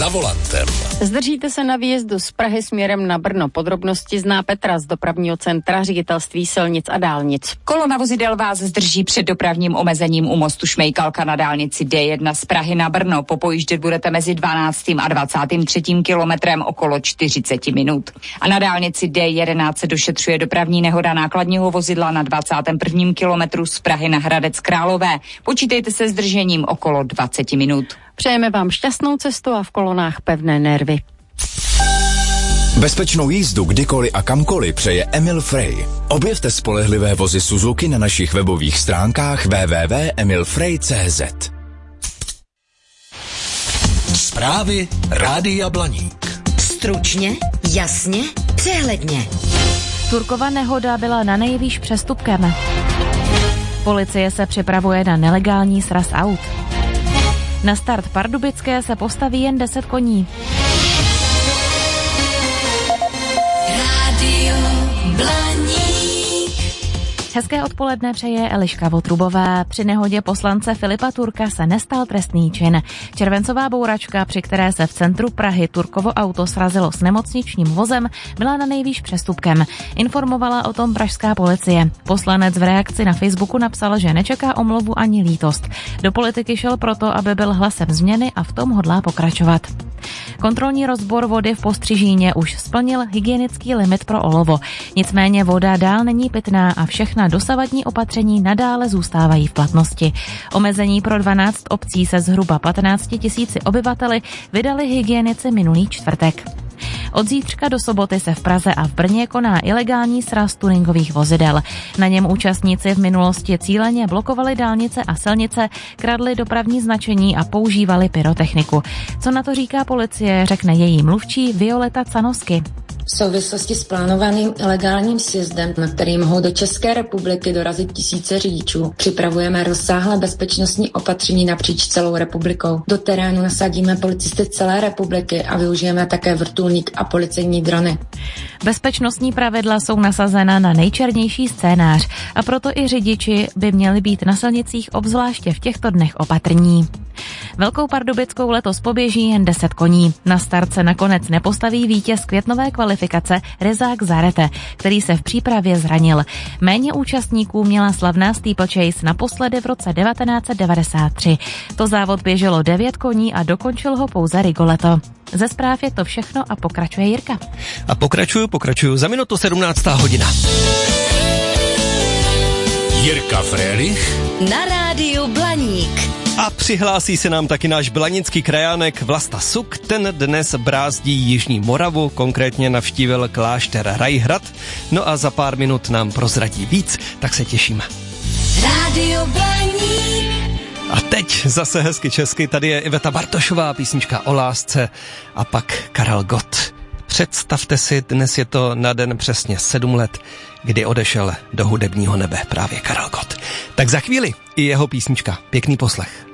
za volantem. Zdržíte se na výjezdu z Prahy směrem na Brno. Podrobnosti zná Petra z dopravního centra Ředitelství silnic a dálnic. Kolona vozidel vás zdrží před dopravním omezením u mostu Šmejkalka na dálnici D1 z Prahy na Brno. Popojíždět budete mezi 12. a 23. kilometrem okolo 40 minut. A na dálnici D11 se došetřuje dopravní nehoda nákladního vozidla na 21. kilometru z Prahy na Hradec Králové. Počítejte se zdržením okolo 20 minut. Přejeme vám šťastnou cestu a v kolonách pevné nervy. Bezpečnou jízdu kdykoliv a kamkoliv přeje Emil Frey. Objevte spolehlivé vozy Suzuki na našich webových stránkách www.emilfrey.cz. Zprávy Rádia Blaník. Stručně, jasně, přehledně. Turkova nehoda byla nanejvýš přestupkem. Policie se připravuje na nelegální sraz aut. Na start Pardubické se postaví jen 10 koní. Rádio Blaník. Hezké odpoledne přeje Eliška Votrubová. Při nehodě poslance Filipa Turka se nestal trestný čin. Červencová bouračka, při které se v centru Prahy Turkovo auto srazilo s nemocničním vozem, byla nanejvýš přestupkem. Informovala o tom pražská policie. Poslanec v reakci na Facebooku napsal, že nečeká omluvu ani lítost. Do politiky šel proto, aby byl hlasem změny a v tom hodlá pokračovat. Kontrolní rozbor vody v Postřižíně už splnil hygienický limit pro olovo. Nicméně voda dál není pitná a všechna dosavadní opatření nadále zůstávají v platnosti. Omezení pro 12 obcí se zhruba 15 000 obyvateli vydali hygienici minulý čtvrtek. Od zítřka do soboty se v Praze a v Brně koná ilegální sraz tuningových vozidel. Na něm účastníci v minulosti cíleně blokovali dálnice a silnice, kradli dopravní značení a používali pyrotechniku. Co na to říká policie, řekne její mluvčí Violeta Canosky. V souvislosti s plánovaným ilegálním sjezdem, na který mohou do České republiky dorazit tisíce řidičů, připravujeme rozsáhlé bezpečnostní opatření napříč celou republikou. Do terénu nasadíme policisty celé republiky a využijeme také vrtulník a policejní drony. Bezpečnostní pravidla jsou nasazena na nejčernější scénář a proto i řidiči by měli být na silnicích obzvláště v těchto dnech opatrní. Velkou Pardubickou letos poběží jen 10 koní. Na start se nakonec nepostaví vítěz květnové kvalifikace Rezák Zarete, který se v přípravě zranil. Méně účastníků měla slavná steeplechase naposledy v roce 1993. To závod běželo 9 koní a dokončil ho pouze Rigoletto. Ze zpráv je to všechno a pokračuje Jirka. A pokračuju za minutu 17. hodina. Jirka Frélich Na rádiu Blaník. A přihlásí se nám taky náš blanický krajánek Vlasta Suk. Ten dnes brázdí Jižní Moravu, konkrétně navštívil klášter Rajhrad. No a za pár minut nám prozradí víc, tak se těšíme. Rádio Blaník. A teď zase hezky česky, tady je Iveta Bartošová, písnička o lásce a pak Karel Gott. Představte si, dnes je to na den přesně 7 let, kdy odešel do hudebního nebe právě Karel Gott. Tak za chvíli i jeho písnička. Pěkný poslech.